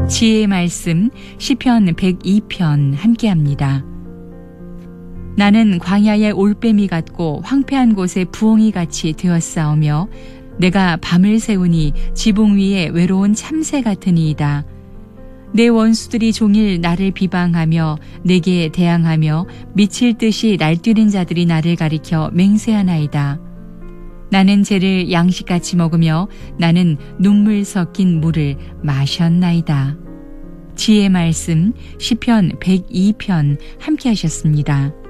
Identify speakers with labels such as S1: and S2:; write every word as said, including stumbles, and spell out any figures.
S1: 지혜의 말씀 시편 백이 편 함께합니다. 나는 광야의 올빼미 같고 황폐한 곳에 부엉이 같이 되었사오며 내가 밤을 새우니 지붕 위에 외로운 참새 같으니이다. 내 원수들이 종일 나를 비방하며 내게 대항하며 미칠 듯이 날뛰는 자들이 나를 가리켜 맹세하나이다. 나는 죄를 양식같이 먹으며 나는 눈물 섞인 물을 마셨나이다. 지혜의 말씀 시편 백이 편 함께 하셨습니다.